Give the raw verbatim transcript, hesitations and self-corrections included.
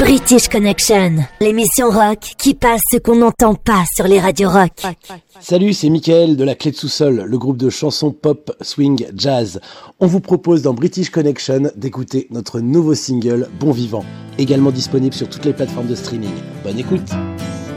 British Connection, l'émission rock qui passe ce qu'on n'entend pas sur les radios rock. Salut, c'est Mickaël de la Clé de Sous-Sol, le groupe de chansons pop, swing, jazz. On vous propose dans British Connection d'écouter notre nouveau single Bon Vivant, également disponible sur toutes les plateformes de streaming. Bonne écoute.